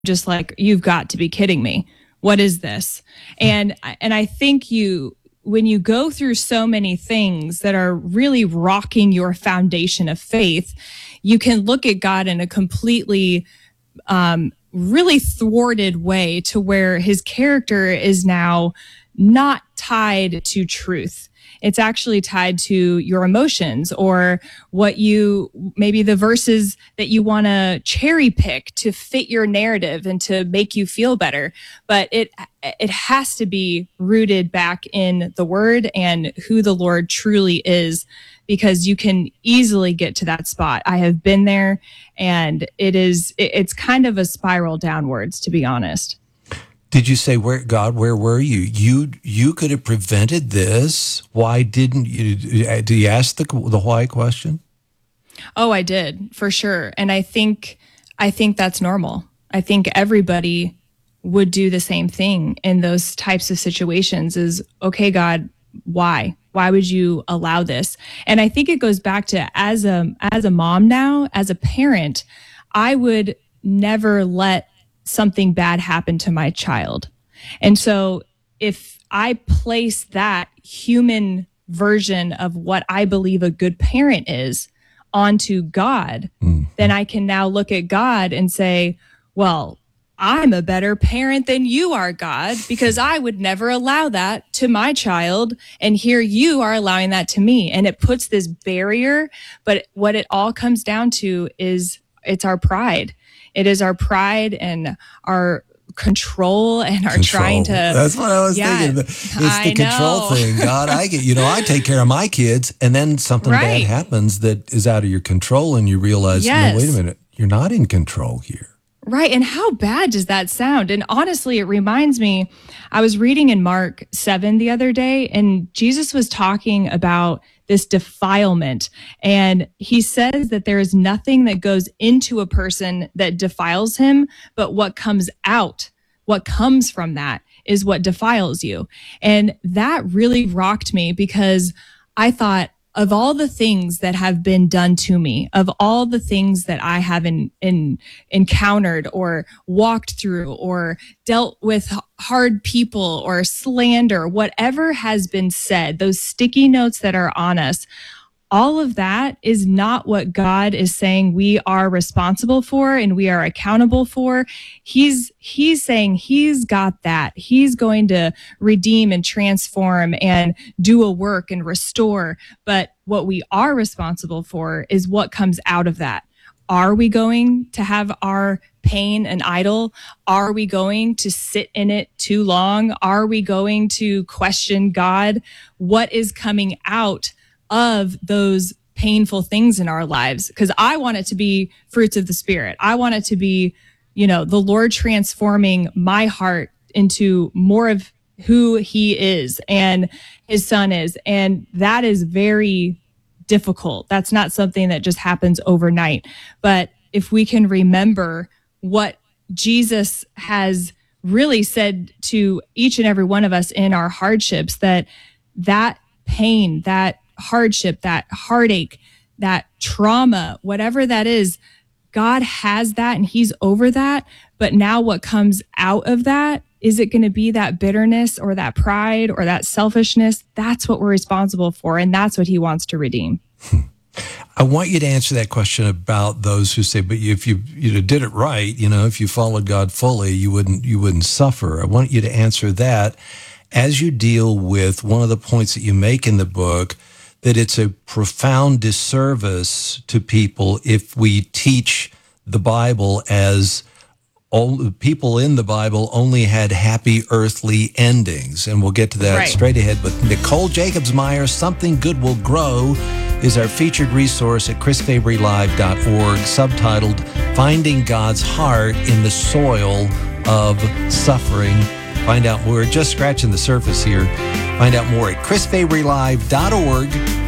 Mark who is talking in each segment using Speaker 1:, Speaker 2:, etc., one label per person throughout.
Speaker 1: just like, you've got to be kidding me. What is this? And I think when you go through so many things that are really rocking your foundation of faith, you can look at God in a completely, really thwarted way, to where his character is now not tied to truth. It's actually tied to your emotions, or maybe the verses that you want to cherry pick to fit your narrative and to make you feel better. But it has to be rooted back in the word and who the Lord truly is, because you can easily get to that spot. I have been there, and it's kind of a spiral downwards, to be honest.
Speaker 2: Did you say, God, where were you? You could have prevented this. Why didn't you? Did you ask the why question?
Speaker 1: Oh, I did, for sure. And I think that's normal. I think everybody would do the same thing in those types of situations. Is, okay, God, why? Why would you allow this? And I think it goes back to, as a mom now, as a parent, I would never let something bad happen to my child. And so if I place that human version of what I believe a good parent is onto God, then I can now look at God and say, well, I'm a better parent than you are, God, because I would never allow that to my child. And here you are allowing that to me. And it puts this barrier. But what it all comes down to is it's our pride. It is our pride and our control and our trying to.
Speaker 2: That's what I was thinking. It's the control thing. God, I take care of my kids, and then something bad happens that is out of your control, and you realize, no, wait a minute, you're not in control here.
Speaker 1: Right. And how bad does that sound? And honestly, it reminds me, I was reading in Mark 7 the other day, and Jesus was talking about this defilement. And he says that there is nothing that goes into a person that defiles him, but what comes out, what comes from that is what defiles you. And that really rocked me, because I thought, of all the things that have been done to me, of all the things that I have encountered or walked through or dealt with hard people or slander, whatever has been said, those sticky notes that are on us, all of that is not what God is saying we are responsible for and we are accountable for. He's saying he's got that. He's going to redeem and transform and do a work and restore. But what we are responsible for is what comes out of that. Are we going to have our pain an idol? Are we going to sit in it too long? Are we going to question God? What is coming out of those painful things in our lives? Because I want it to be fruits of the Spirit. I want it to be, the Lord transforming my heart into more of who he is and his son is. And that is very difficult. That's not something that just happens overnight. But if we can remember what Jesus has really said to each and every one of us in our hardships, that pain, that hardship, that heartache, that trauma, whatever that is, God has that and he's over that. But now what comes out of that, is it going to be that bitterness or that pride or that selfishness? That's what we're responsible for. And that's what he wants to redeem.
Speaker 2: I want you to answer that question about those who say, but if you did it right, if you followed God fully, you wouldn't suffer. I want you to answer that as you deal with one of the points that you make in the book, that it's a profound disservice to people if we teach the Bible as all the people in the Bible only had happy earthly endings. And we'll get to that straight ahead. But Nicole Jacobs-Meyer, Something Good Will Grow, is our featured resource at chrisfabrylive.org, subtitled Finding God's Heart in the Soil of Suffering. Find out more. We're just scratching the surface here. Find out more at chrisfabrylive.org,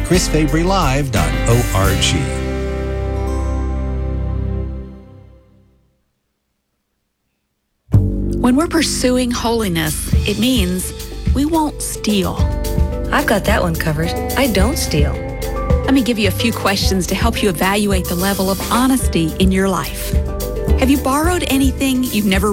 Speaker 2: chrisfabrylive.org.
Speaker 3: When we're pursuing holiness, it means we won't steal.
Speaker 4: I've got that one covered. I don't steal.
Speaker 3: Let me give you a few questions to help you evaluate the level of honesty in your life. Have you borrowed anything you've never